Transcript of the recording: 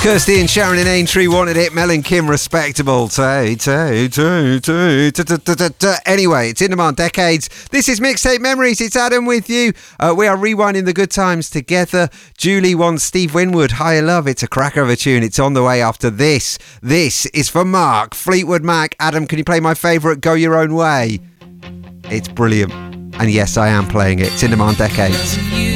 Kirsty and Sharon in Aintree wanted it. Mel and Kim, respectable. Anyway, it's In Demand Decades. This is Mixtape Memories. It's Adam with you. We are rewinding the good times together. Julie wants Steve Winwood, Higher Love. It's a cracker of a tune. It's on the way after this. This is for Mark, Fleetwood Mac. Adam, can you play my favourite, Go Your Own Way? It's brilliant. And yes, I am playing it. It's In Demand Decades.